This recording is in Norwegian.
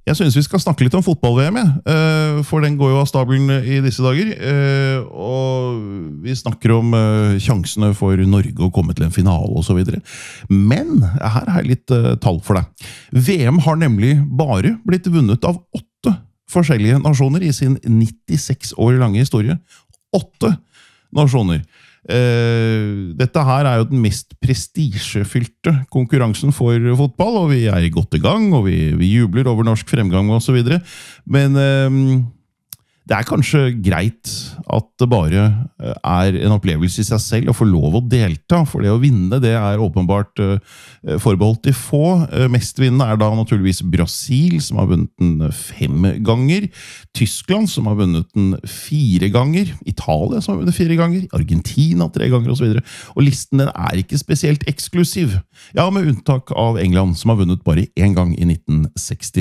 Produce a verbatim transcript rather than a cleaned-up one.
Jeg synes vi skal snakke litt om fotball-V M, ja. For den går jo av stabelen i disse dager. Og vi snakker om sjansene for Norge å komme til en finale og så videre. Men her har jeg litt tall for deg. V M har nemlig bare blitt vunnet av åtte forskjellige nasjoner i sin nittiseks år lange historie. Åtte nasjoner. Uh, dette her er jo den mest prestisjefylte konkurransen for fotball, og vi er godt i gang, og vi, vi jubler over norsk fremgang og så videre. Men uh, det er kanskje greit at det bare er en opplevelse i seg selv å få lov å delta, for det å vinne det er åpenbart uh, forbeholdt de få. Uh, mestvinnende er da naturligvis Brasil, som har vunnet den fem ganger, Tyskland, som har vunnet den fire ganger, Italia, som har vunnet fire ganger, Argentina tre ganger og så videre. Og listen den er ikke spesielt eksklusiv. Ja, med unntak av England, som har vunnet bare en gang i nitten seksti.